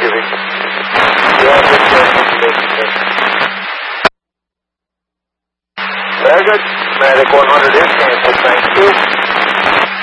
receiving. You have been sharing information, sir. Very good. Medic 100 is canceled. Thank you.